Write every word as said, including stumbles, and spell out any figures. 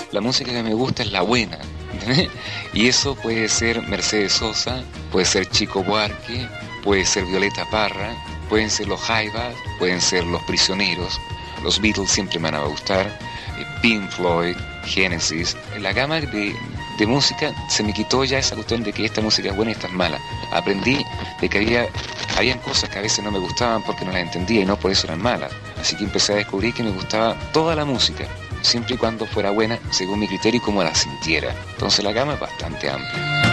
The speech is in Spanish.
la música que me gusta es la buena, ¿entendés? Y eso puede ser Mercedes Sosa, puede ser Chico Buarque, puede ser Violeta Parra, pueden ser los Jaivas, pueden ser los Prisioneros, los Beatles siempre me van a gustar, eh, Pink Floyd, Genesis. La gama de, de música se me quitó ya esa cuestión de que esta música es buena y esta es mala. Aprendí de que había habían cosas que a veces no me gustaban porque no las entendía y no por eso eran malas. Así que empecé a descubrir que me gustaba toda la música, siempre y cuando fuera buena según mi criterio y como la sintiera. Entonces la gama es bastante amplia.